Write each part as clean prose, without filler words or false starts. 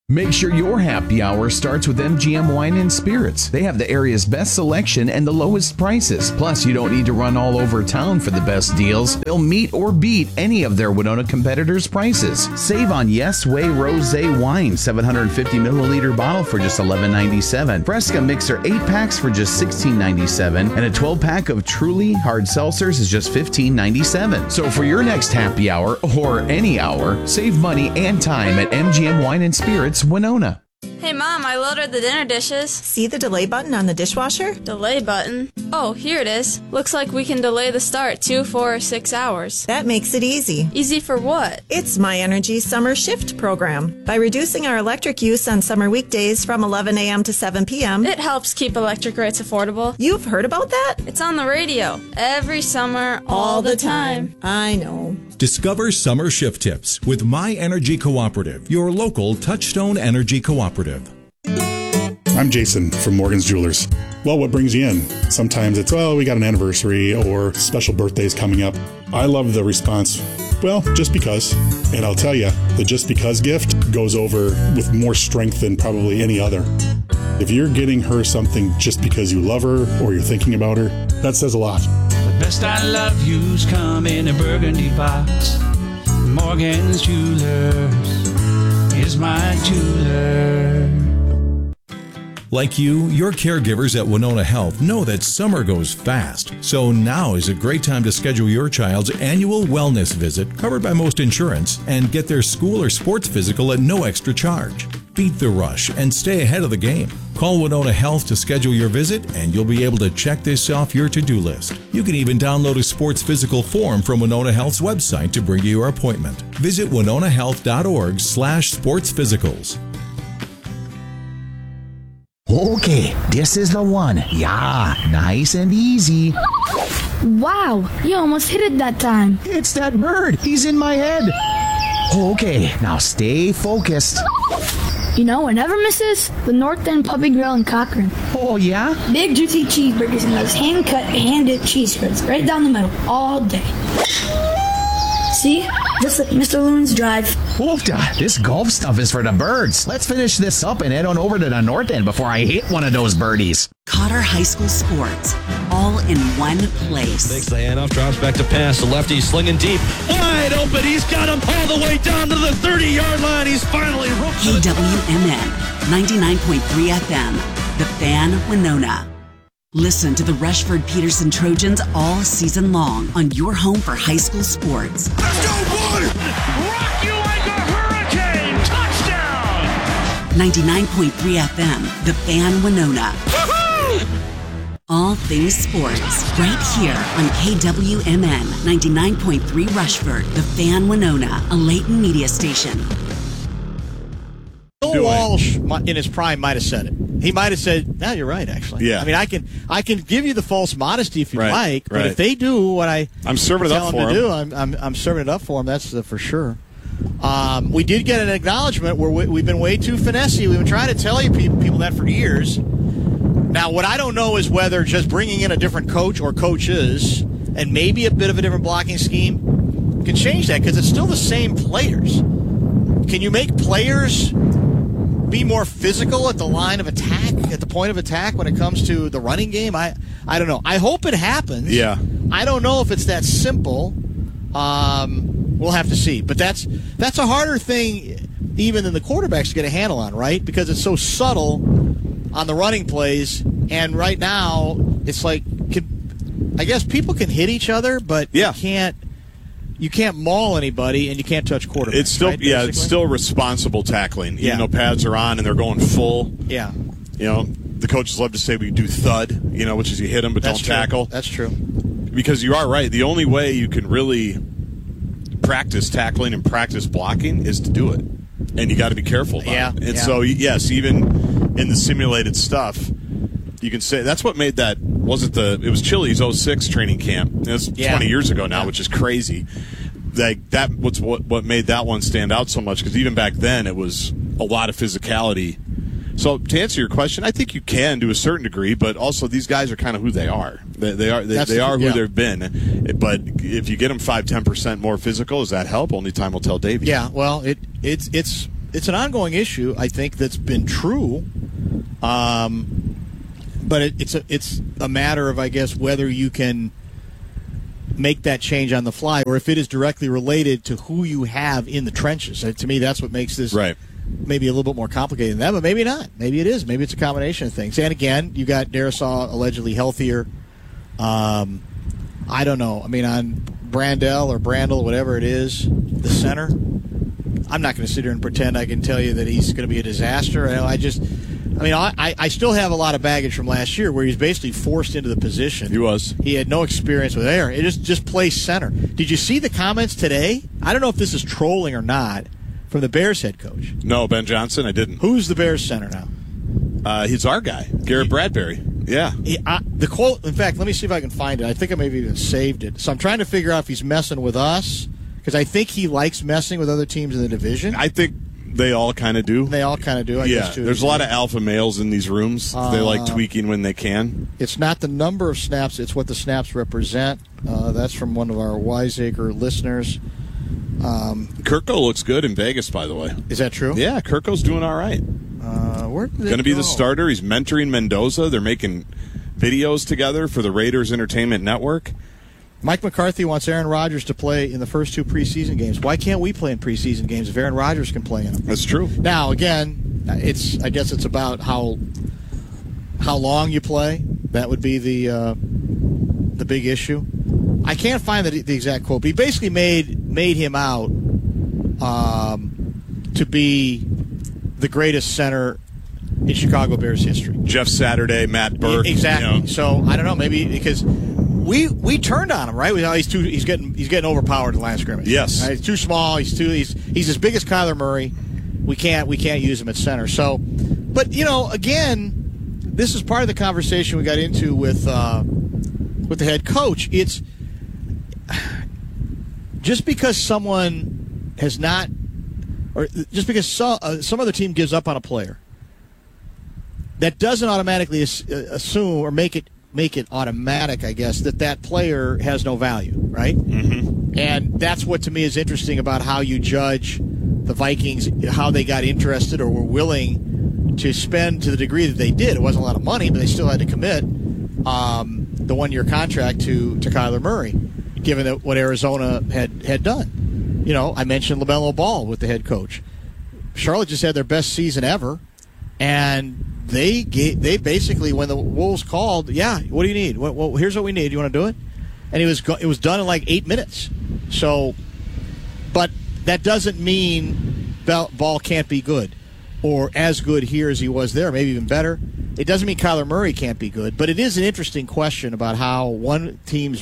Make sure your happy hour starts with MGM Wine and Spirits. They have the area's best selection and the lowest prices. Plus, you don't need to run all over town for the best deals. They'll meet or beat any of their Winona competitors' prices. Save on Yes Way Rosé Wine, 750 milliliter bottle for just $11.97. Fresca Mixer 8-packs for just $16.97. And a 12-pack of Truly hard seltzers is just $15.97. So for your next happy hour, or any hour, save money and time at MGM Wine and Spirits, Winona. Hey, Mom, I loaded the dinner dishes. See the delay button on the dishwasher? Delay button? Oh, here it is. Looks like we can delay the start 2, 4, or 6 hours. That makes it easy. Easy for what? It's My Energy Summer Shift program. By reducing our electric use on summer weekdays from 11 a.m. to 7 p.m., It helps keep electric rates affordable. You've heard about that? It's on the radio. Every summer, all the time. I know. Discover summer shift tips with My Energy Cooperative, your local Touchstone Energy Cooperative. I'm Jason from Morgan's Jewelers. Well, what brings you in? Sometimes it's, well, we got an anniversary or special birthdays coming up. I love the response, well, just because. And I'll tell you, the just because gift goes over with more strength than probably any other. If you're getting her something just because you love her or you're thinking about her, that says a lot. The best I love you's come in a burgundy box. Morgan's Jewelers is my jeweler. Like you, your caregivers at Winona Health know that summer goes fast. So now is a great time to schedule your child's annual wellness visit, covered by most insurance, and get their school or sports physical at no extra charge. Beat the rush and stay ahead of the game. Call Winona Health to schedule your visit, and you'll be able to check this off your to-do list. You can even download a sports physical form from Winona Health's website to bring you your appointment. Visit winonahealth.org/sportsphysicals. Okay, this is the one. Yeah, nice and easy. Wow, you almost hit it that time. It's that bird. He's in my head. Okay, now stay focused. You know what never misses? The North End Puppy Grill in Cochrane. Oh, yeah? Big juicy cheeseburgers and those hand-cut, hand-dipped cheese spreads right down the middle all day. See? Just like Mr. Loon's Drive. Oofda, this golf stuff is for the birds. Let's finish this up and head on over to the North End before I hit one of those birdies. Cotter High School Sports, all in one place. Takes the handoff, drops back to pass. The lefty slinging deep. Wide open. He's got him all the way down to the 30-yard line. He's finally roped. KWMN, 99.3 FM, The Fan, Winona. Listen to the Rushford Peterson Trojans all season long on your home for high school sports. Let's go, boy! Rock you like a hurricane! Touchdown! 99.3 FM, The Fan, Winona. Woo-hoo! All things sports, right here on KWMN 99.3 Rushford, The Fan, Winona, a Layton media station. Bill Walsh, in his prime, might have said it. He might have said, "No, you're right." Actually, yeah. I mean, I can give you the false modesty if you like, but if they do what I'm serving it up for them. I'm serving it up for them. That's for sure. We did get an acknowledgement where we've been way too finessey. We've been trying to tell you people that for years. Now, what I don't know is whether just bringing in a different coach or coaches and maybe a bit of a different blocking scheme can change that, because it's still the same players. Can you make players be more physical at the line of attack, at the point of attack when it comes to the running game? I don't know. I hope it happens. Yeah. I don't know if it's that simple. We'll have to see. But that's a harder thing even than the quarterbacks to get a handle on, right? Because it's so subtle on the running plays, and right now it's like, I guess people can hit each other, but you can't maul anybody, and you can't touch quarterbacks. It's still, right, it's still responsible tackling. Even though pads are on and they're going full. Yeah. You know, the coaches love to say we do thud, which is you hit them but don't tackle. That's true. Because you are right. The only way you can really practice tackling and practice blocking is to do it. And you got to be careful about it. And so, yes, even in the simulated stuff, you can say that's what made that. It was Chili's 06 training camp. It's 20 years ago now, which is crazy. That was what made that one stand out so much, because even back then it was a lot of physicality. So to answer your question, I think you can to a certain degree, but also these guys are kind of who they are. They are who they've been. But if you get them 5-10% more physical, does that help? Only time will tell, Davey. Yeah, well, it's it's an ongoing issue, I think, that's been true. But it's a matter of, I guess, whether you can make that change on the fly, or if it is directly related to who you have in the trenches. To me, that's what makes this maybe a little bit more complicated than that, but maybe not. Maybe it is. Maybe it's a combination of things. And again, you got Darrisaw allegedly healthier. I don't know. I mean, on Brandel or Brandel, whatever it is, the center, I'm not going to sit here and pretend I can tell you that he's going to be a disaster. I still have a lot of baggage from last year where he's basically forced into the position. He was. He had no experience with air. It just plays center. Did you see the comments today? I don't know if this is trolling or not from the Bears head coach. No, Ben Johnson, I didn't. Who's the Bears center now? He's our guy, Garrett Bradbury. Yeah. The quote, in fact, let me see if I can find it. I think I maybe even saved it. So I'm trying to figure out if he's messing with us, because I think he likes messing with other teams in the division. I think they all kind of do. They all kind of do, I guess, too. There's a lot of alpha males in these rooms. They like tweaking when they can. It's not the number of snaps, it's what the snaps represent. That's from one of our Wiseacre listeners. Kirko looks good in Vegas, by the way. Is that true? Yeah, Kirko's doing all right. Where did going to be the starter. He's mentoring Mendoza. They're making videos together for the Raiders Entertainment Network. Mike McCarthy wants Aaron Rodgers to play in the first 2 preseason games. Why can't we play in preseason games if Aaron Rodgers can play in them? That's true. Now, again, I guess it's about how long you play. That would be the big issue. I can't find the exact quote, but he basically made him out to be the greatest center in Chicago Bears history. Jeff Saturday, Matt Burke. Exactly. You know. So I don't know, maybe because we turned on him, right? He's getting overpowered in the line of scrimmage. Yes. Right? He's too small. He's as big as Kyler Murray. We can't use him at center. So, but again, this is part of the conversation we got into with the head coach. It's just because someone has not, or just because some other team gives up on a player, that doesn't automatically assume or make it automatic, I guess, that player has no value, right? Mm-hmm. And that's what, to me, is interesting about how you judge the Vikings, how they got interested or were willing to spend to the degree that they did. It wasn't a lot of money, but they still had to commit the 1-year contract to Kyler Murray, given that what Arizona had done. I mentioned LaMelo Ball with the head coach. Charlotte just had their best season ever, and they basically, when the Wolves called, what do you need? Well, here's what we need. You want to do it? And it was done in like 8 minutes. So, but that doesn't mean Ball can't be good, or as good here as he was there, maybe even better. It doesn't mean Kyler Murray can't be good, but it is an interesting question about how one team's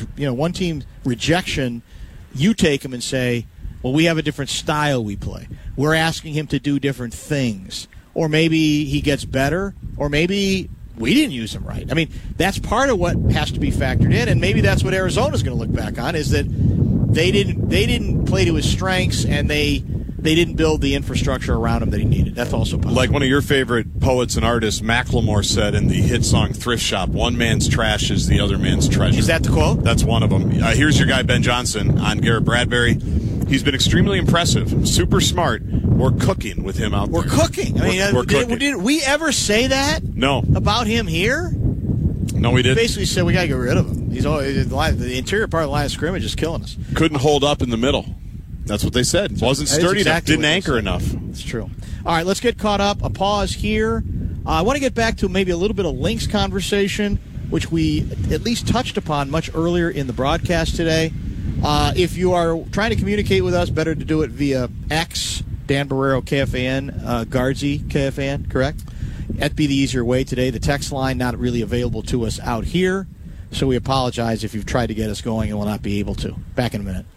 rejection, you take him and say, well, we have a different style we play. We're asking him to do different things. Or maybe he gets better, or maybe we didn't use him right. I mean, that's part of what has to be factored in, and maybe that's what Arizona's going to look back on, is that they didn't play to his strengths, and they didn't build the infrastructure around him that he needed. That's also possible. Like one of your favorite poets and artists, Macklemore, said in the hit song Thrift Shop, one man's trash is the other man's treasure. Is that the quote? That's one of them. Here's your guy, Ben Johnson, on Garrett Bradbury. He's been extremely impressive, super smart. We're cooking with him out there. We're cooking. We're cooking. Did we ever say that? No. About him here? No, we didn't. Basically said we got to get rid of him. He's always the interior part of the line of scrimmage is killing us. Couldn't hold up in the middle. That's what they said. Wasn't sturdy enough. Didn't anchor enough. It's true. All right, let's get caught up. A pause here. I want to get back to maybe a little bit of Lynx conversation, which we at least touched upon much earlier in the broadcast today. If you are trying to communicate with us, better to do it via X, Dan Barrero, KFAN, Guardsy, KFAN, correct? That'd be the easier way today. The text line not really available to us out here, so we apologize if you've tried to get us going and will not be able to. Back in a minute.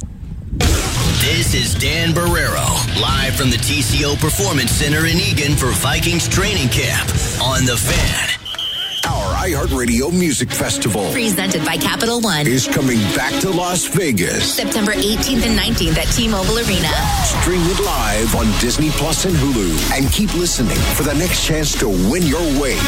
This is Dan Barrero, live from the TCO Performance Center in Eagan for Vikings training camp on The Fan. Our iHeartRadio Music Festival, presented by Capital One, is coming back to Las Vegas. September 18th and 19th at T-Mobile Arena. Stream it live on Disney Plus and Hulu. And keep listening for the next chance to win your way